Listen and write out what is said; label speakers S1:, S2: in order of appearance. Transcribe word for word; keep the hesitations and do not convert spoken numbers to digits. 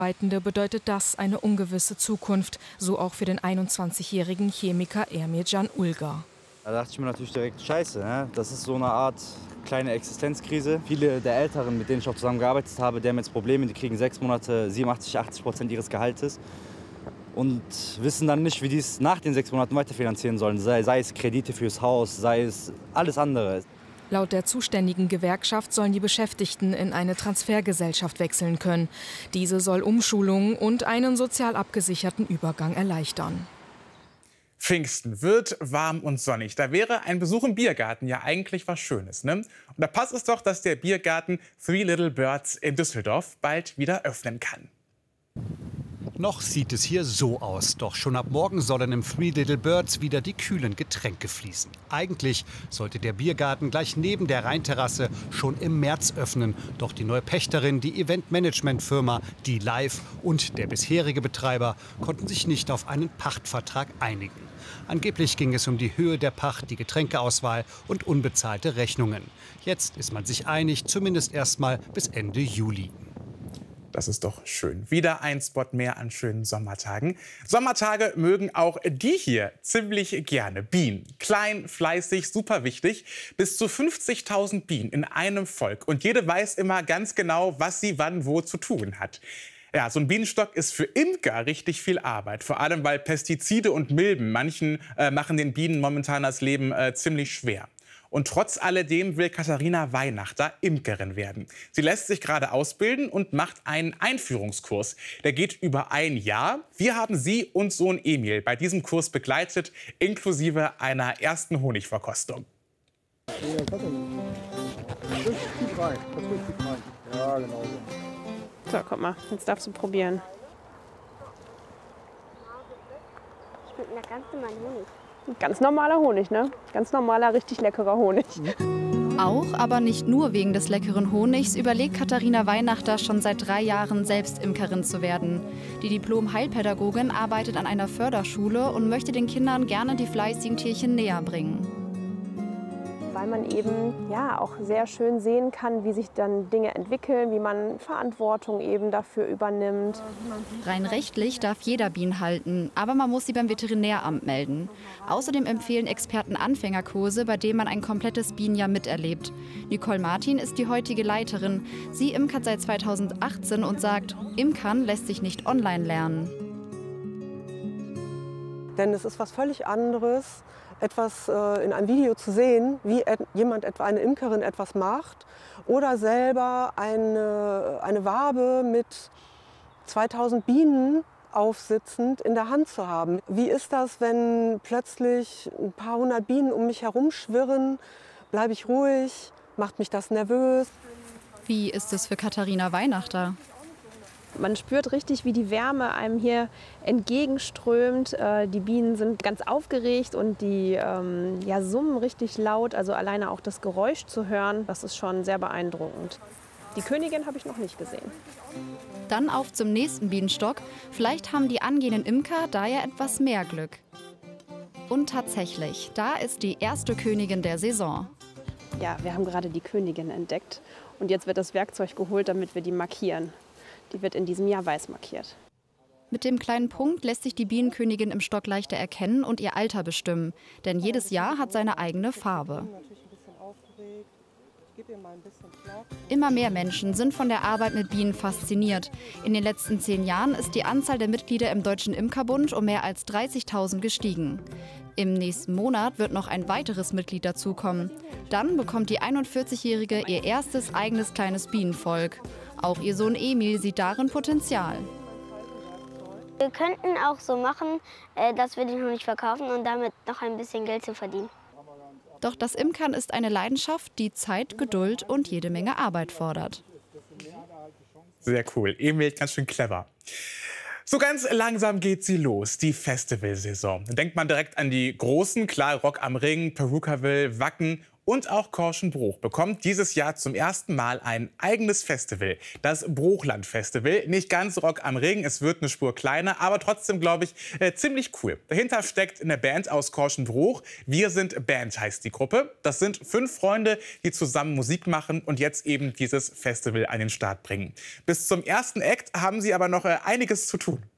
S1: Arbeitende bedeutet das eine ungewisse Zukunft, so auch für den einundzwanzigjährigen Chemiker Emircan Ulgar.
S2: Da dachte ich mir natürlich direkt, scheiße, ne? Das ist so eine Art kleine Existenzkrise. Viele der Älteren, mit denen ich auch zusammengearbeitet habe, die haben jetzt Probleme, die kriegen sechs Monate siebenundachtzig, achtzig Prozent ihres Gehaltes und wissen dann nicht, wie die es nach den sechs Monaten weiterfinanzieren sollen, sei, sei es Kredite fürs Haus, sei es alles andere.
S1: Laut der zuständigen Gewerkschaft sollen die Beschäftigten in eine Transfergesellschaft wechseln können. Diese soll Umschulungen und einen sozial abgesicherten Übergang erleichtern.
S3: Pfingsten wird warm und sonnig. Da wäre ein Besuch im Biergarten ja eigentlich was Schönes, ne? Und da passt es doch, dass der Biergarten Three Little Birds in Düsseldorf bald wieder öffnen kann.
S4: Noch sieht es hier so aus, doch schon ab morgen sollen im Three Little Birds wieder die kühlen Getränke fließen. Eigentlich sollte der Biergarten gleich neben der Rheinterrasse schon im März öffnen. Doch die neue Pächterin, die Eventmanagementfirma, die Live und der bisherige Betreiber konnten sich nicht auf einen Pachtvertrag einigen. Angeblich ging es um die Höhe der Pacht, die Getränkeauswahl und unbezahlte Rechnungen. Jetzt ist man sich einig, zumindest erst mal bis Ende Juli.
S3: Das ist doch schön. Wieder ein Spot mehr an schönen Sommertagen. Sommertage mögen auch die hier ziemlich gerne. Bienen. Klein, fleißig, super wichtig. Bis zu fünfzigtausend Bienen in einem Volk. Und jede weiß immer ganz genau, was sie wann wo zu tun hat. Ja, so ein Bienenstock ist für Imker richtig viel Arbeit. Vor allem, weil Pestizide und Milben manchen äh, machen den Bienen momentan das Leben äh, ziemlich schwer. Und trotz alledem will Katharina Weihnachter Imkerin werden. Sie lässt sich gerade ausbilden und macht einen Einführungskurs. Der geht über ein Jahr. Wir haben sie und Sohn Emil bei diesem Kurs begleitet, inklusive einer ersten Honigverkostung.
S5: Ja, genau. So, guck mal, jetzt darfst du probieren.
S6: Schmeckt nach ganz normalem Honig.
S5: Ganz normaler Honig, ne? Ganz normaler, richtig leckerer Honig.
S7: Auch, aber nicht nur wegen des leckeren Honigs, überlegt Katharina Weihnachter schon seit drei Jahren selbst Imkerin zu werden. Die Diplom-Heilpädagogin arbeitet an einer Förderschule und möchte den Kindern gerne die fleißigen Tierchen näher bringen.
S5: Weil man eben ja auch sehr schön sehen kann, wie sich dann Dinge entwickeln, wie man Verantwortung eben dafür übernimmt.
S7: Rein rechtlich darf jeder Bienen halten, aber man muss sie beim Veterinäramt melden. Außerdem empfehlen Experten Anfängerkurse, bei denen man ein komplettes Bienenjahr miterlebt. Nicole Martin ist die heutige Leiterin. Sie imkert seit zweitausendachtzehn und sagt, Imkern lässt sich nicht online lernen.
S8: Denn es ist was völlig anderes, etwas äh, in einem Video zu sehen, wie et jemand, etwa eine Imkerin, etwas macht oder selber eine, eine Wabe mit zweitausend Bienen aufsitzend in der Hand zu haben. Wie ist das, wenn plötzlich ein paar hundert Bienen um mich herum schwirren? Bleibe ich ruhig? Macht mich das nervös?
S7: Wie ist es für Katharina Weihnachter?
S5: Man spürt richtig, wie die Wärme einem hier entgegenströmt. Die Bienen sind ganz aufgeregt und die ähm, ja, summen richtig laut. Also alleine auch das Geräusch zu hören, das ist schon sehr beeindruckend. Die Königin habe ich noch nicht gesehen.
S7: Dann auf zum nächsten Bienenstock. Vielleicht haben die angehenden Imker da ja etwas mehr Glück. Und tatsächlich, da ist die erste Königin der Saison.
S5: Ja, wir haben gerade die Königin entdeckt. Und jetzt wird das Werkzeug geholt, damit wir die markieren. Die wird in diesem Jahr weiß markiert.
S7: Mit dem kleinen Punkt lässt sich die Bienenkönigin im Stock leichter erkennen und ihr Alter bestimmen. Denn jedes Jahr hat seine eigene Farbe. Immer mehr Menschen sind von der Arbeit mit Bienen fasziniert. In den letzten zehn Jahren ist die Anzahl der Mitglieder im Deutschen Imkerbund um mehr als dreißigtausend gestiegen. Im nächsten Monat wird noch ein weiteres Mitglied dazukommen. Dann bekommt die einundvierzigjährige ihr erstes eigenes kleines Bienenvolk. Auch ihr Sohn Emil sieht darin Potenzial.
S6: Wir könnten auch so machen, dass wir den Honig verkaufen und damit noch ein bisschen Geld zu verdienen.
S7: Doch das Imkern ist eine Leidenschaft, die Zeit, Geduld und jede Menge Arbeit fordert.
S3: Sehr cool. Emil, ganz schön clever. So ganz langsam geht sie los, die Festivalsaison. Da denkt man direkt an die großen, klar, Rock am Ring, Perukaville, Wacken Und auch Korschenbruch bekommt dieses Jahr zum ersten Mal ein eigenes Festival. Das Bruchland-Festival. Nicht ganz Rock am Ring, es wird eine Spur kleiner, aber trotzdem, glaube ich, äh, ziemlich cool. Dahinter steckt eine Band aus Korschenbruch. Wir sind Band heißt die Gruppe. Das sind fünf Freunde, die zusammen Musik machen und jetzt eben dieses Festival an den Start bringen. Bis zum ersten Act haben sie aber noch äh, einiges zu tun.